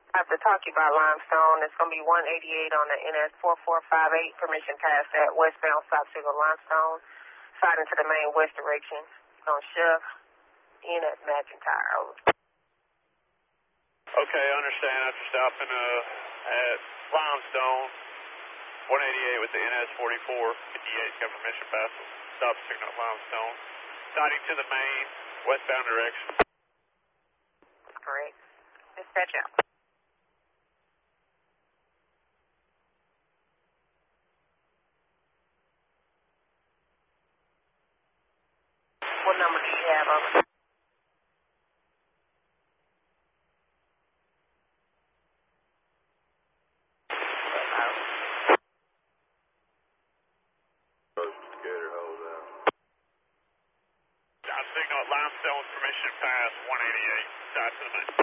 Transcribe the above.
I have to talk to you about Limestone. It's going to be 188 on the NS 4458. Permission pass at westbound stop signal Limestone. Sliding to the main west direction. It's on Chef in at McIntyre. Over. Okay, I understand. After stopping at Limestone, 188 with the NS 4458. Got permission pass. Stop signal at Limestone. Sliding to the main westbound direction. Correct. Dispatch out. What number do you have, over? Signal at Limestone, permission pass 188. Side to the main.